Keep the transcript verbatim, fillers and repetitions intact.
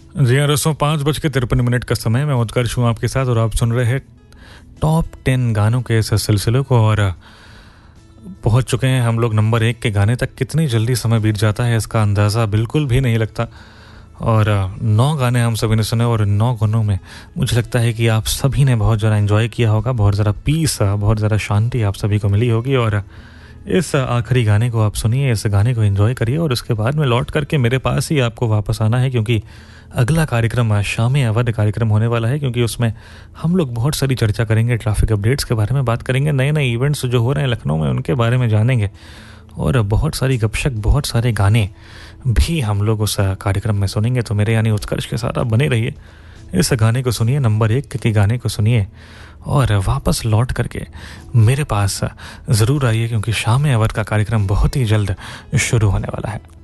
जी हाँ दोस्तों, पाँच बज के तिरपन मिनट का समय। मैं उत्कर्ष हूँ आपके साथ और आप सुन रहे हैं टॉप टेन गानों के इस सिलसिले को। और पहुँच चुके हैं हम लोग नंबर एक के गाने तक। कितनी जल्दी समय बीत जाता है इसका अंदाज़ा बिल्कुल भी नहीं लगता। और नौ गाने हम सभी ने सुने और नौ गानों में मुझे लगता है कि आप सभी ने बहुत ज़्यादा एंजॉय किया होगा, बहुत ज़्यादा पीस, बहुत ज़्यादा शांति आप सभी को मिली होगी। और इस आखिरी गाने को आप सुनिए, इस गाने को एंजॉय करिए और उसके बाद में लौट करके मेरे पास ही आपको वापस आना है, क्योंकि अगला कार्यक्रम शाम अवध कार्यक्रम होने वाला है। क्योंकि उसमें हम लोग बहुत सारी चर्चा करेंगे, ट्रैफिक अपडेट्स के बारे में बात करेंगे, नए नए इवेंट्स जो हो रहे हैं लखनऊ में उनके बारे में जानेंगे और बहुत सारी गपशप, बहुत सारे गाने भी हम लोग उस कार्यक्रम में सुनेंगे। तो मेरे यानी उत्कर्ष के साथ आप बने रहिए, इस गाने को सुनिए, नंबर एक के गाने को सुनिए और वापस लौट करके मेरे पास ज़रूर आइए, क्योंकि शाम अवध का कार्यक्रम बहुत ही जल्द शुरू होने वाला है।